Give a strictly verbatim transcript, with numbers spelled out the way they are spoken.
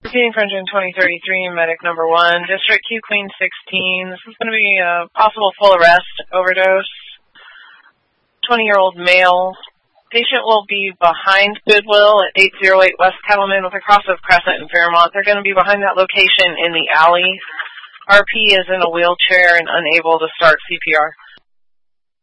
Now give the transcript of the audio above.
Proceeding for engine twenty thirty-three, medic number one, District Q Queen sixteen. This is going to be a possible full arrest overdose. twenty-year-old male. Patient will be behind Goodwill at eight oh eight West Kettleman with a cross of Crescent and Fairmont. They're going to be behind that location in the alley. R P is in a wheelchair and unable to start C P R.